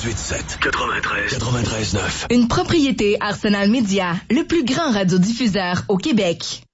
88.7. 93.9. Une propriété Arsenal Média, le plus grand radiodiffuseur au Québec.